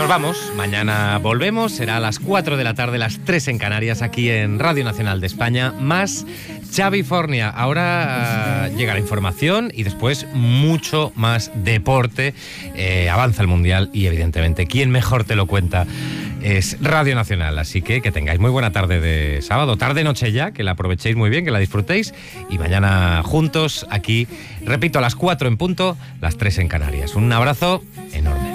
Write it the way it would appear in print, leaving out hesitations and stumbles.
nos vamos. Mañana volvemos. Será a las 4 de la tarde, las 3 en Canarias, aquí en Radio Nacional de España. Más Xavi Fornia. Ahora llega la información y después mucho más deporte. Avanza el Mundial y, evidentemente, ¿quién mejor te lo cuenta? Es Radio Nacional. Así que tengáis muy buena tarde de sábado. Tarde-noche ya, que la aprovechéis muy bien, que la disfrutéis. Y mañana juntos aquí, repito, a las 4 en punto, las 3 en Canarias. Un abrazo enorme.